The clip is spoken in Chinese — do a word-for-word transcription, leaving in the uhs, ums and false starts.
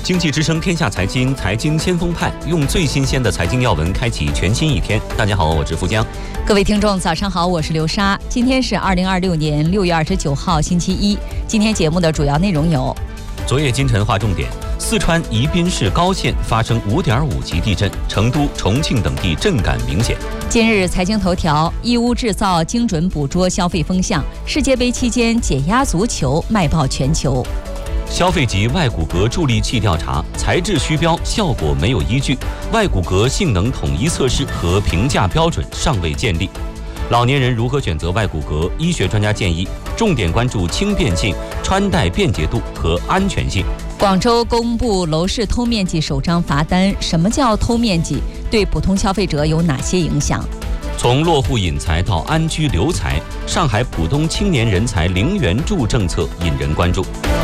经济之声天下财经，财经先锋派，用最新鲜的财经要闻开启全新一天。大家好，我是富江。 各位听众，早上好，我是刘莎。今天是二零二六年六月二十九号，星期一。今天节目的主要内容有： 昨夜今晨划重点，四川宜宾市高县发生五点五级地震，成都、重庆等地震感明显。 今日财经头条：义乌制造精准捕捉消费风向，世界杯期间解压足球卖爆全球。 消费级外骨骼助力器调查，材质虚标，效果没有依据，外骨骼性能统一测试和评价标准尚未建立。老年人如何选择外骨骼？医学专家建议重点关注轻便性、穿戴便捷度和安全性。 广州公布楼市偷面积首张罚单，什么叫偷面积？对普通消费者有哪些影响？ 从落户引才到安居留才，上海浦东青年人才零援助政策引人关注。